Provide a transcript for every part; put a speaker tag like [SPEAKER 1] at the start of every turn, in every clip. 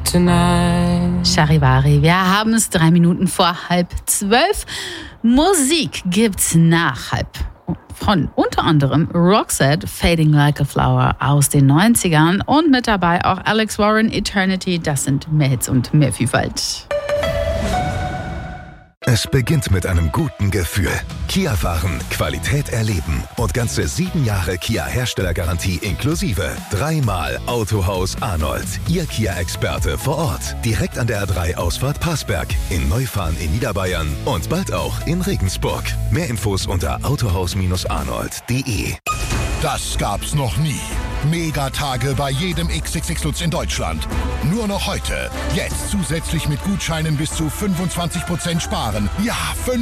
[SPEAKER 1] tonight.
[SPEAKER 2] Charivari, wir haben es 3 Minuten vor 11:30. Musik gibt's nach 11:30. Von unter anderem Roxette, Fading Like a Flower aus den 90ern und mit dabei auch Alex Warren, Eternity. Das sind mehr Hits und mehr Vielfalt.
[SPEAKER 3] Es beginnt mit einem guten Gefühl. Kia fahren, Qualität erleben und ganze 7 Jahre Kia-Herstellergarantie inklusive. 3-mal Autohaus Arnold. Ihr Kia-Experte vor Ort. Direkt an der A3-Ausfahrt Passberg. In Neufahren in Niederbayern und bald auch in Regensburg. Mehr Infos unter autohaus-arnold.de.
[SPEAKER 4] Das gab's noch nie. Megatage bei jedem XXX Lutz in Deutschland. Nur noch heute. Jetzt zusätzlich mit Gutscheinen bis zu 25% sparen. Ja,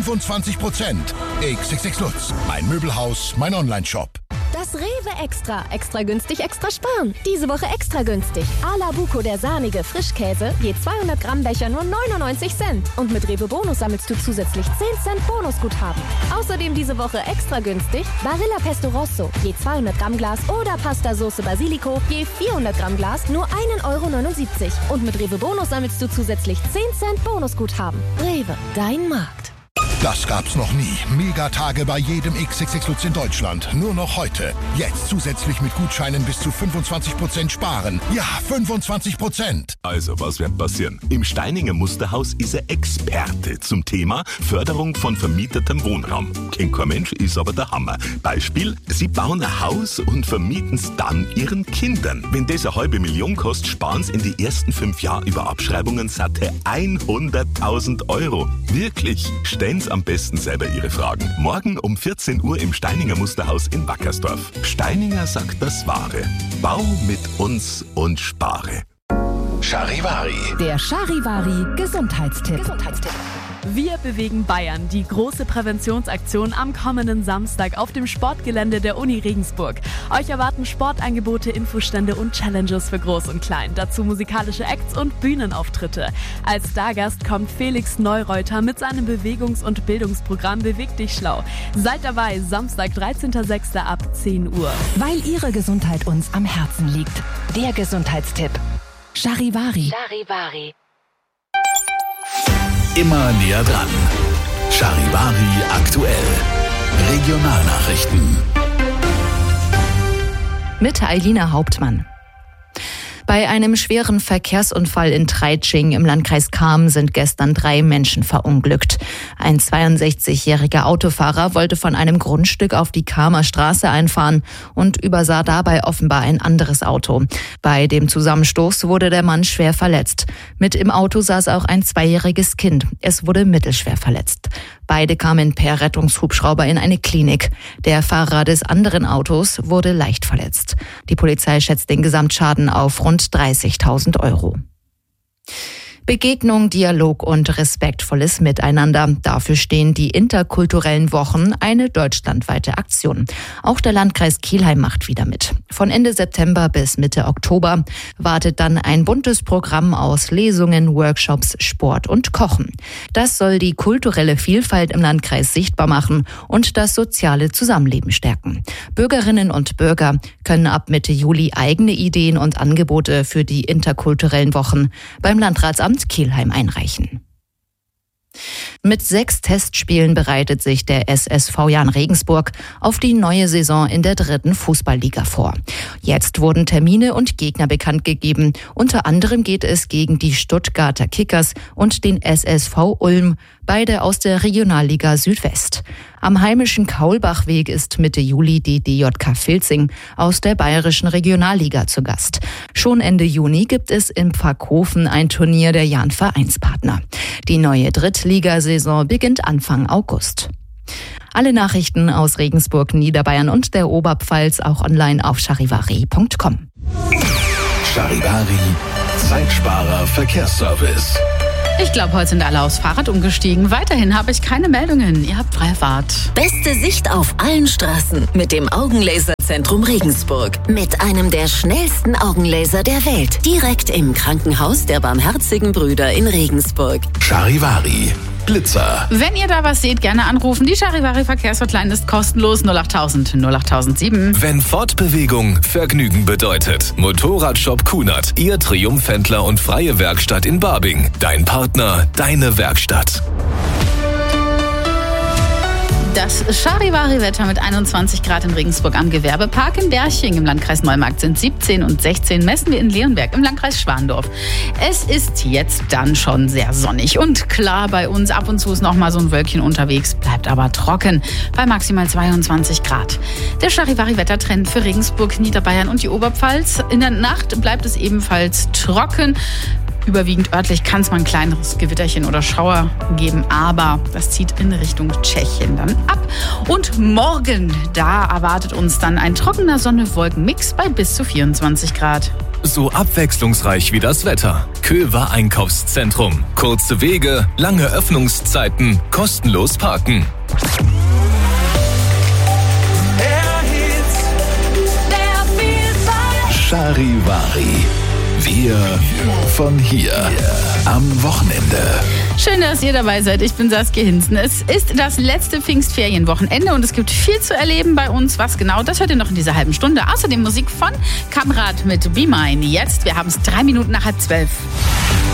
[SPEAKER 4] 25%. XXX Lutz. Mein Möbelhaus, mein Onlineshop.
[SPEAKER 5] Das Rewe Extra. Extra günstig, extra sparen. Diese Woche extra günstig. Ala Buco, der sahnige Frischkäse. Je 200 Gramm Becher nur 99 Cent. Und mit Rewe Bonus sammelst du zusätzlich 10 Cent Bonusguthaben. Außerdem diese Woche extra günstig. Barilla Pesto Rosso. Je 200 Gramm Glas oder Pasta Soße Basilico. Je 400 Gramm Glas nur 1,79 €. Und mit Rewe Bonus sammelst du zusätzlich 10 Cent Bonusguthaben. Rewe, dein Markt.
[SPEAKER 4] Das gab's noch nie. Megatage bei jedem XXX Lutz in Deutschland. Nur noch heute. Jetzt zusätzlich mit Gutscheinen bis zu 25% sparen. Ja, 25%.
[SPEAKER 6] Also, was wird passieren? Im Steininger Musterhaus ist er Experte zum Thema Förderung von vermietetem Wohnraum. Kennt kein Mensch, ist aber der Hammer. Beispiel, sie bauen ein Haus und vermieten es dann ihren Kindern. Wenn das 500.000 kostet, sparen sie in die ersten 5 Jahre über Abschreibungen satte 100.000 €. Wirklich? Stellen Sie am besten selber Ihre Fragen. Morgen um 14 Uhr im Steininger Musterhaus in Wackersdorf. Steininger sagt das Wahre. Bau mit uns und spare.
[SPEAKER 4] Charivari.
[SPEAKER 7] Der Charivari Gesundheitstipp.
[SPEAKER 8] Wir bewegen Bayern, die große Präventionsaktion am kommenden Samstag auf dem Sportgelände der Uni Regensburg. Euch erwarten Sportangebote, Infostände und Challenges für Groß und Klein. Dazu musikalische Acts und Bühnenauftritte. Als Stargast kommt Felix Neureuter mit seinem Bewegungs- und Bildungsprogramm Beweg dich schlau. Seid dabei, Samstag, 13.06. ab 10 Uhr.
[SPEAKER 7] Weil Ihre Gesundheit uns am Herzen liegt. Der Gesundheitstipp. Charivari.
[SPEAKER 9] Immer näher dran. Charivari aktuell. Regionalnachrichten.
[SPEAKER 10] Mit Eilina Hauptmann. Bei einem schweren Verkehrsunfall in Treitsching im Landkreis Cham sind gestern 3 Menschen verunglückt. Ein 62-jähriger Autofahrer wollte von einem Grundstück auf die Chamer Straße einfahren und übersah dabei offenbar ein anderes Auto. Bei dem Zusammenstoß wurde der Mann schwer verletzt. Mit im Auto saß auch ein 2-jähriges Kind. Es wurde mittelschwer verletzt. Beide kamen per Rettungshubschrauber in eine Klinik. Der Fahrer des anderen Autos wurde leicht verletzt. Die Polizei schätzt den Gesamtschaden auf rund 30.000 €. Begegnung, Dialog und respektvolles Miteinander. Dafür stehen die interkulturellen Wochen, eine deutschlandweite Aktion. Auch der Landkreis Kelheim macht wieder mit. Von Ende September bis Mitte Oktober wartet dann ein buntes Programm aus Lesungen, Workshops, Sport und Kochen. Das soll die kulturelle Vielfalt im Landkreis sichtbar machen und das soziale Zusammenleben stärken. Bürgerinnen und Bürger können ab Mitte Juli eigene Ideen und Angebote für die interkulturellen Wochen beim Landratsamt Kelheim einreichen. Mit 6 Testspielen bereitet sich der SSV Jahn Regensburg auf die neue Saison in der 3. Fußballliga vor. Jetzt wurden Termine und Gegner bekannt gegeben. Unter anderem geht es gegen die Stuttgarter Kickers und den SSV Ulm, beide aus der Regionalliga Südwest. Am heimischen Kaulbachweg ist Mitte Juli die DJK Filzing aus der bayerischen Regionalliga zu Gast. Schon Ende Juni gibt es im Pfackhofen ein Turnier der Jahn Vereinspartner. Die neue Drittligasaison beginnt Anfang August. Alle Nachrichten aus Regensburg, Niederbayern und der Oberpfalz auch online auf charivari.com.
[SPEAKER 9] Charivari, Zeitsparer Verkehrsservice.
[SPEAKER 2] Ich glaube, heute sind alle aufs Fahrrad umgestiegen. Weiterhin habe ich keine Meldungen. Ihr habt freie Fahrt.
[SPEAKER 11] Beste Sicht auf allen Straßen mit dem Augenlaserzentrum Regensburg. Mit einem der schnellsten Augenlaser der Welt. Direkt im Krankenhaus der Barmherzigen Brüder in Regensburg.
[SPEAKER 9] Charivari, Blitzer.
[SPEAKER 2] Wenn ihr da was seht, gerne anrufen. Die Charivari Verkehrshotline ist kostenlos 08000 08007.
[SPEAKER 9] Wenn Fortbewegung Vergnügen bedeutet. Motorradshop Kunert, Ihr Triumphhändler und freie Werkstatt in Barbing. Dein Partner, deine Werkstatt.
[SPEAKER 2] Das Charivari-Wetter mit 21 Grad in Regensburg am Gewerbepark. In Berching im Landkreis Neumarkt sind 17 und 16. Messen wir in Leonberg im Landkreis Schwandorf. Es ist jetzt dann schon sehr sonnig. Und klar, bei uns ab und zu ist noch mal so ein Wölkchen unterwegs, bleibt aber trocken bei maximal 22 Grad. Der Charivari-Wettertrend für Regensburg, Niederbayern und die Oberpfalz. In der Nacht bleibt es ebenfalls trocken. Überwiegend örtlich kann es mal ein kleineres Gewitterchen oder Schauer geben, aber das zieht in Richtung Tschechien dann ab. Und morgen, da erwartet uns dann ein trockener Sonne-Wolken-Mix bei bis zu 24 Grad.
[SPEAKER 9] So abwechslungsreich wie das Wetter. Köver Einkaufszentrum. Kurze Wege, lange Öffnungszeiten, kostenlos parken. Charivari. Wir von hier. Am Wochenende.
[SPEAKER 2] Schön, dass ihr dabei seid. Ich bin Saskia Hinzen. Es ist das letzte Pfingstferienwochenende und es gibt viel zu erleben bei uns. Was genau, das hört ihr noch in dieser halben Stunde. Außerdem Musik von Kamrat mit Be Mine. Jetzt, wir haben es 3 Minuten nach 11:30.